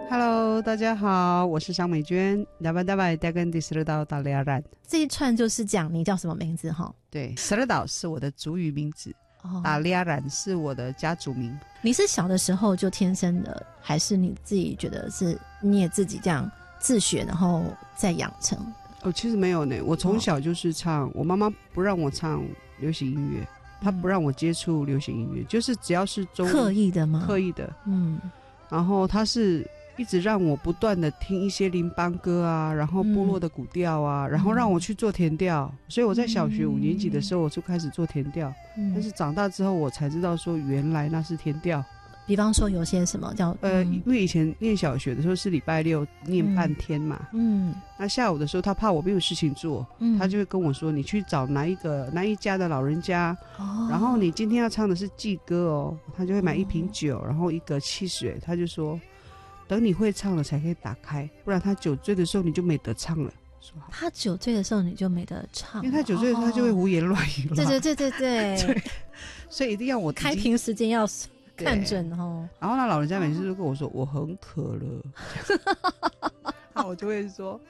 Hello， 大家好，我是张美娟。Dapat dengan Sereda Daliaran。 这一串就是讲你叫什么名字哈？ 对 ，Sereda 是我的族语名字，Daliaran 是我的家族名。 你是小的时候就天生的，还是你自己觉得是你也自己这样自学，然后再养成？ 其实没有呢，我从小就是唱，我妈妈不让我唱流行音乐，她不让我接触流行音乐，就是只要是刻意的吗？ 刻意的，然后她是一直让我不断的听一些邻邦歌啊，然后部落的古调啊，然后让我去做田调，所以我在小学5年级的时候我就开始做田调，但是长大之后我才知道说原来那是田调。 比方说有些什么叫因为以前念小学的时候是礼拜六念半天嘛，那下午的时候他怕我没有事情做，他就会跟我说你去找哪一家的老人家，然后你今天要唱的是祭歌哦，他就会买1瓶酒，然后一个汽水，他就说等你会唱了才可以打开，不然他酒醉的时候你就没得唱了。 他酒醉的时候你就没得唱， 因为他酒醉的时候他就会胡言乱语了。 对对，所以一定要我开瓶时间要看准哦。 然后那老人家每次都跟我说我很渴了，我就会说